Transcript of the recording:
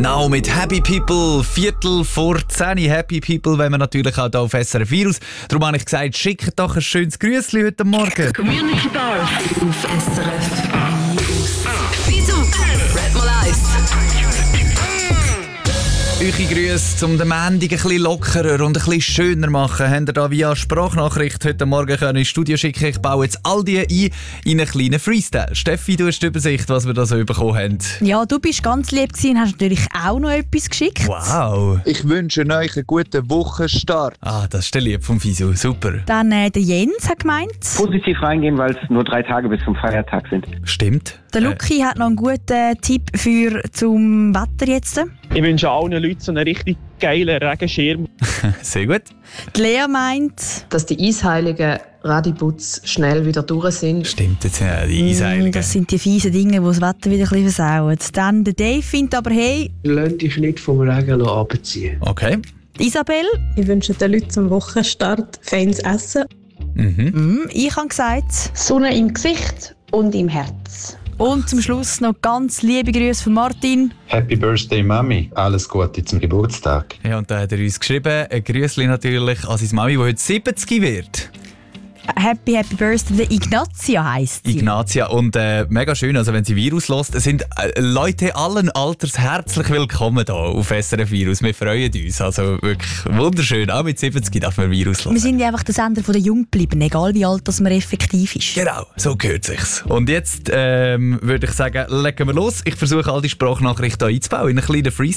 Now mit Happy People, 10:15 Happy People, wenn wir natürlich auch hier auf SRF Virus. Darum habe ich gesagt, schickt doch ein schönes Grüßli heute Morgen. Community Bar auf SRF Virus. Wieso? Red mal eins. Eure Grüße, um den Montag ein bisschen lockerer und ein bisschen schöner machen, habt ihr da via Sprachnachricht heute Morgen ins Studio schicken. Ich baue jetzt all die ein in einen kleinen Freestyle. Steffi, du hast die Übersicht, was wir da so bekommen haben. Ja, du bist ganz lieb gewesen und hast natürlich auch noch etwas geschickt. Wow. Ich wünsche euch einen guten Wochenstart. Ah, das ist der Lieb vom Fisu. Super. Dann der Jens hat gemeint. Positiv reingehen, weil es nur 3 Tage bis zum Feiertag sind. Stimmt. Der Luki hat noch einen guten Tipp zum Wetter jetzt. Ich wünsche allen Leuten so einen richtig geilen Regenschirm. Sehr gut. Die Lea meint, dass die eisheiligen Radiputz schnell wieder durch sind. Stimmt, jetzt die Eisheiligen. das sind die fiesen Dinge, die das Wetter wieder ein bisschen versauen. Dann der Dave findet aber, hey, Lass dich nicht vom Regen runterziehen. Okay. Isabel, Ich wünsche den Leuten zum Wochenstart feines Essen, ich habe gesagt. Sonne im Gesicht und im Herz. Und zum Schluss noch ganz liebe Grüße von Martin. Happy Birthday Mami, alles Gute zum Geburtstag. Ja, und da hat er uns geschrieben, ein Grüßli natürlich an seine Mami, die heute 70 wird. Happy Birthday, Ignatia heisst sie. Ignatia. Und mega schön, also wenn sie Virus hört, sind Leute allen Alters herzlich willkommen hier auf SRF Virus. Wir freuen uns. Also wirklich wunderschön. Auch mit 70 darf man Virus hören. Wir sind ja einfach der Sender der Junggebliebenen, egal wie alt das man effektiv ist. Genau, so gehört sich's. Und jetzt würde ich sagen, legen wir los. Ich versuche all die Sprachnachrichten hier einzubauen in einen kleinen Freestyle.